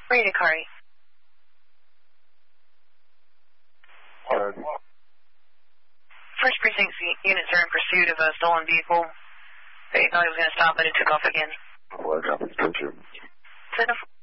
Rita Curry. First Precinct units are in pursuit of a stolen vehicle. They thought he was going to stop, but it took off again. Well, I got it. Thank you.